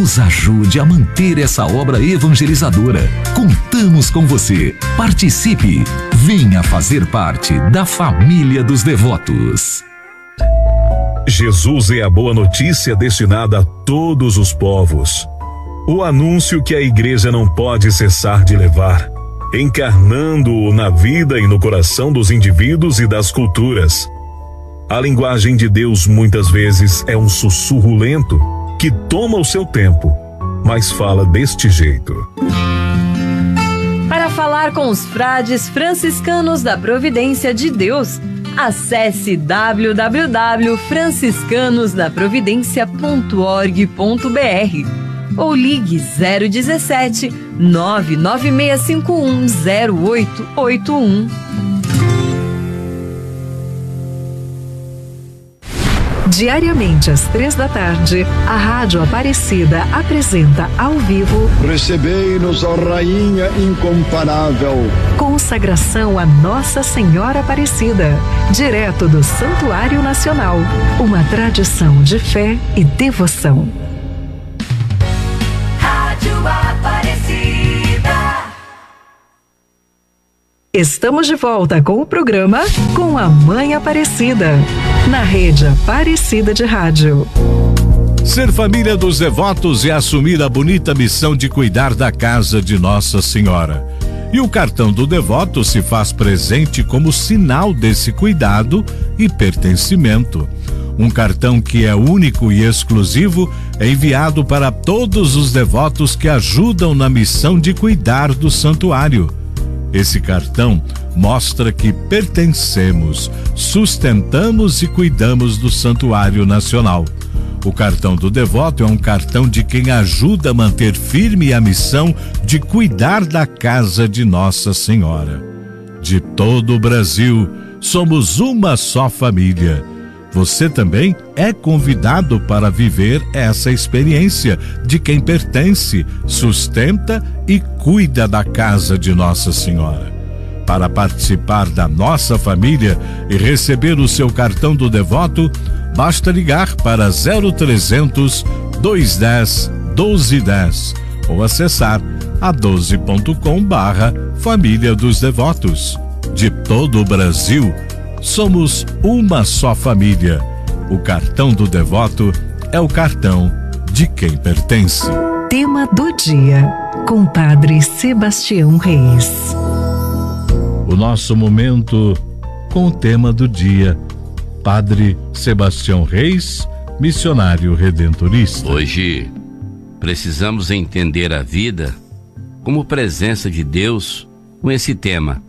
Nos ajude a manter essa obra evangelizadora. Contamos com você. Participe. Venha fazer parte da família dos devotos. Jesus é a boa notícia destinada a todos os povos. O anúncio que a igreja não pode cessar de levar, encarnando-o na vida e no coração dos indivíduos e das culturas. A linguagem de Deus muitas vezes é um sussurro lento que toma o seu tempo, mas fala deste jeito. Para falar com os frades franciscanos da Providência de Deus, acesse www.franciscanosdaprovidencia.org.br ou ligue 017 99651 0881. Diariamente às 3 da tarde, a Rádio Aparecida apresenta ao vivo Recebei-nos, ó Rainha incomparável. Consagração a Nossa Senhora Aparecida, direto do Santuário Nacional. Uma tradição de fé e devoção. Rádio Aparecida. Estamos de volta com o programa Com a Mãe Aparecida, na rede Aparecida de Rádio. Ser família dos devotos é assumir a bonita missão de cuidar da casa de Nossa Senhora. E o cartão do devoto se faz presente como sinal desse cuidado e pertencimento. Um cartão que é único e exclusivo é enviado para todos os devotos que ajudam na missão de cuidar do santuário. Esse cartão mostra que pertencemos, sustentamos e cuidamos do Santuário Nacional. O cartão do devoto é um cartão de quem ajuda a manter firme a missão de cuidar da casa de Nossa Senhora. De todo o Brasil, somos uma só família. Você também é convidado para viver essa experiência de quem pertence, sustenta e cuida da casa de Nossa Senhora. Para participar da nossa família e receber o seu cartão do devoto, basta ligar para 0300 210 1210 ou acessar a12.com/Família dos Devotos. De todo o Brasil, somos uma só família. O cartão do devoto é o cartão de quem pertence. Tema do dia, com Padre Sebastião Reis. O nosso momento com o tema do dia, Padre Sebastião Reis, missionário redentorista. Hoje precisamos entender a vida como presença de Deus com esse tema: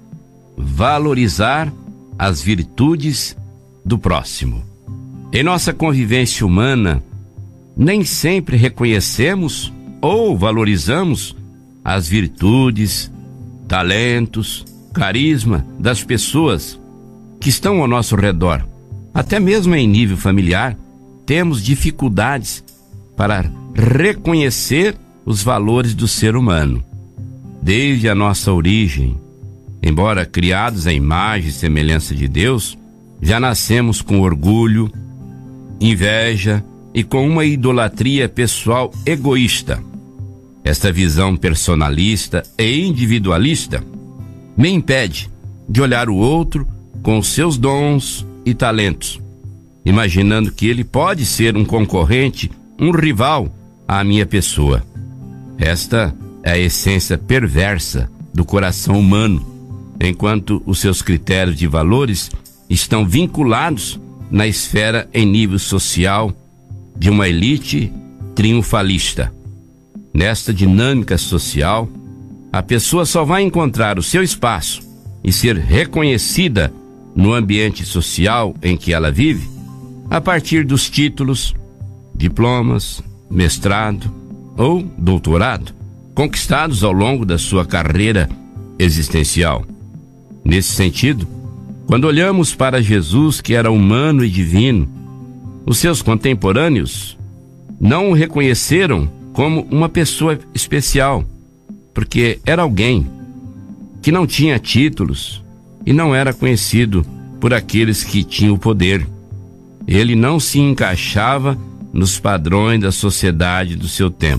valorizar as virtudes do próximo. Em nossa convivência humana, nem sempre reconhecemos ou valorizamos as virtudes, talentos, carisma das pessoas que estão ao nosso redor. Até mesmo em nível familiar, temos dificuldades para reconhecer os valores do ser humano. Desde a nossa origem, embora criados à imagem e semelhança de Deus, já nascemos com orgulho, inveja e com uma idolatria pessoal egoísta. Esta visão personalista e individualista me impede de olhar o outro com os seus dons e talentos, imaginando que ele pode ser um concorrente, um rival à minha pessoa. Esta é a essência perversa do coração humano, enquanto os seus critérios de valores estão vinculados na esfera em nível social de uma elite triunfalista. Nesta dinâmica social, a pessoa só vai encontrar o seu espaço e ser reconhecida no ambiente social em que ela vive a partir dos títulos, diplomas, mestrado ou doutorado conquistados ao longo da sua carreira existencial. Nesse sentido, quando olhamos para Jesus, que era humano e divino, os seus contemporâneos não o reconheceram como uma pessoa especial, porque era alguém que não tinha títulos e não era conhecido por aqueles que tinham o poder. Ele não se encaixava nos padrões da sociedade do seu tempo.